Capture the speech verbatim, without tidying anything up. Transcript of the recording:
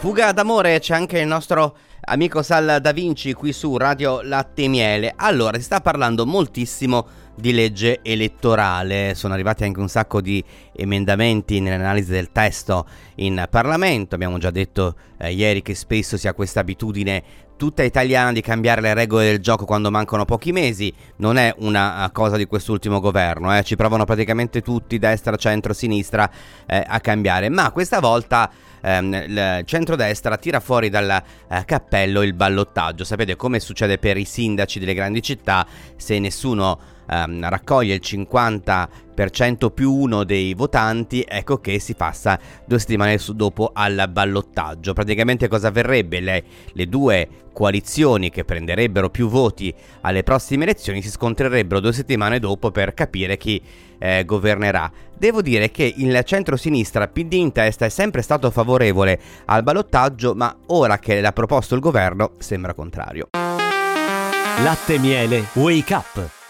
Fuga d'amore, c'è anche il nostro amico Sal Da Vinci qui su Radio Latte e Miele. Allora, si sta parlando moltissimo di legge elettorale, sono arrivati anche un sacco di emendamenti nell'analisi del testo in Parlamento. Abbiamo già detto eh, ieri che spesso si ha questa abitudine tutta italiana di cambiare le regole del gioco quando mancano pochi mesi. Non è una cosa di quest'ultimo governo, eh. Ci provano praticamente tutti, destra, centro, sinistra, eh, a cambiare, ma questa volta ehm, il centrodestra tira fuori dal eh, cappello il ballottaggio. Sapete, come succede per i sindaci delle grandi città, se nessuno ehm, raccoglie il cinquanta per cento più uno dei votanti, ecco che si passa due settimane dopo al ballottaggio. Praticamente cosa avverrebbe? Le, le due coalizioni che prenderebbero più voti alle prossime elezioni si scontrerebbero due settimane dopo per capire chi eh, governerà. Devo dire che il centro-sinistra, P D in testa, è sempre stato favorevole al ballottaggio, ma ora che l'ha proposto il governo sembra contrario. Latte e Miele Wake Up.